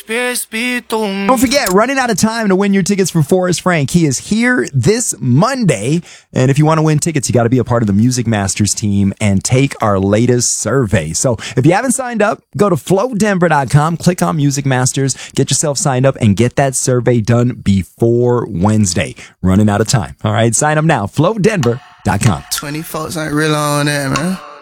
Don't forget, running out of time to win your tickets for Forrest Frank. He is here this Monday. And if you want to win tickets, you got to be a part of the Music Masters team and take our latest survey. So if you haven't signed up, go to flowdenver.com, click on Music Masters, get yourself signed up, and get that survey done before Wednesday. Running out of time. All right, sign up now, flowdenver.com. 20 folks ain't real on that, man.